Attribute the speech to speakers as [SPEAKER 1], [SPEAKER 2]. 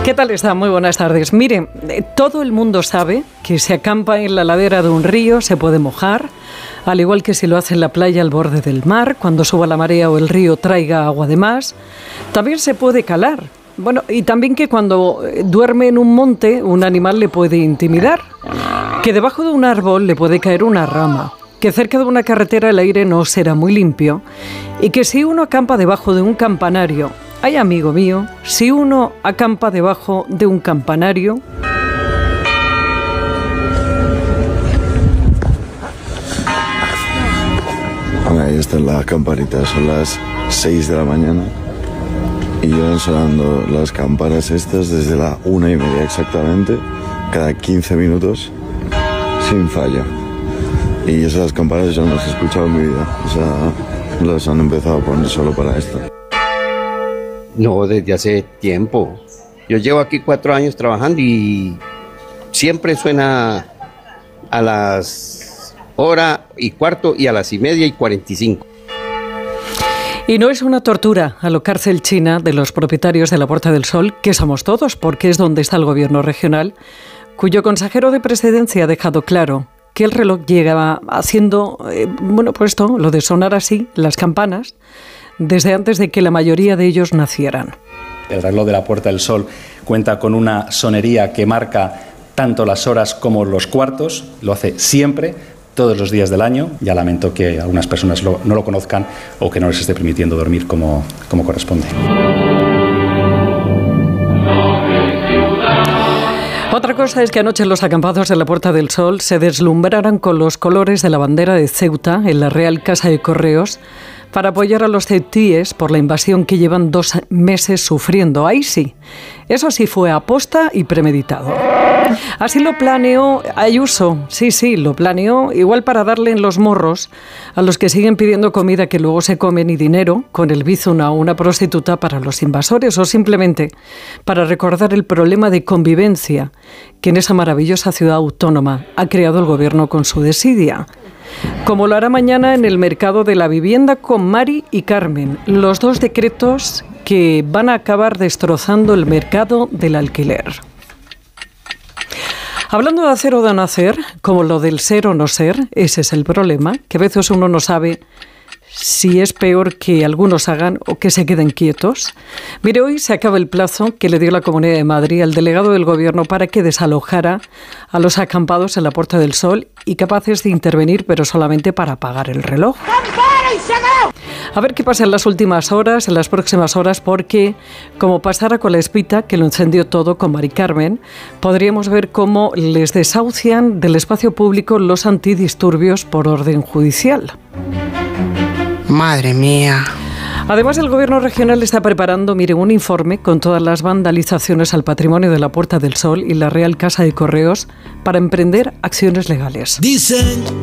[SPEAKER 1] ¿Qué tal está? Muy buenas tardes. Mire, todo el mundo sabe que si acampa en la ladera de un río se puede mojar, al igual que si lo hace en la playa al borde del mar, cuando suba la marea o el río traiga agua de más. También se puede calar. Bueno, y también que cuando duerme en un monte, un animal le puede intimidar. Que debajo de un árbol le puede caer una rama. Que cerca de una carretera el aire no será muy limpio. Y que si uno acampa debajo de un campanario... Ay, amigo mío, si uno acampa debajo de un campanario...
[SPEAKER 2] Ahí está la campanita, son las 6 de la mañana y llevan sonando las campanas estas desde la 1:30 exactamente, cada 15 minutos, sin falla. Y esas campanas yo no las he escuchado en mi vida, o sea, las han empezado a poner solo para esto.
[SPEAKER 3] No, desde hace tiempo. Yo llevo aquí 4 años trabajando y siempre suena a las 1:15 y a las 1:45.
[SPEAKER 1] Y no es una tortura a lo cárcel china de los propietarios de la Puerta del Sol, que somos todos, porque es donde está el gobierno regional, cuyo consejero de presidencia ha dejado claro que el reloj llega haciendo, lo de sonar así, las campanas, desde antes de que la mayoría de ellos nacieran.
[SPEAKER 4] El reloj de la Puerta del Sol cuenta con una sonería que marca tanto las horas como los cuartos, lo hace siempre, todos los días del año. Ya lamento que algunas personas no lo conozcan o que no les esté permitiendo dormir como corresponde.
[SPEAKER 1] Otra cosa es que anoche los acampados de la Puerta del Sol se deslumbraran con los colores de la bandera de Ceuta en la Real Casa de Correos para apoyar a los ceutíes por la invasión que llevan 2 meses sufriendo. Ahí sí, eso sí fue aposta y premeditado. Así lo planeó Ayuso, sí, lo planeó igual para darle en los morros a los que siguen pidiendo comida que luego se comen y dinero con el bizum a una prostituta para los invasores o simplemente para recordar el problema de convivencia que en esa maravillosa ciudad autónoma ha creado el gobierno con su desidia. Como lo hará mañana en el mercado de la vivienda con Mari y Carmen, los 2 decretos que van a acabar destrozando el mercado del alquiler. Hablando de hacer o de no hacer, como lo del ser o no ser, ese es el problema, que a veces uno no sabe si es peor que algunos hagan o que se queden quietos. Mire, hoy se acaba el plazo que le dio la Comunidad de Madrid al delegado del Gobierno para que desalojara a los acampados en la Puerta del Sol y capaces de intervenir, pero solamente para apagar el reloj. A ver qué pasa en las últimas horas, en las próximas horas, porque como pasara con la Espita, que lo encendió todo con Mari Carmen, podríamos ver cómo les desahucian del espacio público los antidisturbios por orden judicial.
[SPEAKER 5] Madre mía.
[SPEAKER 1] Además, el gobierno regional está preparando, un informe con todas las vandalizaciones al patrimonio de la Puerta del Sol y la Real Casa de Correos para emprender acciones legales. Dicen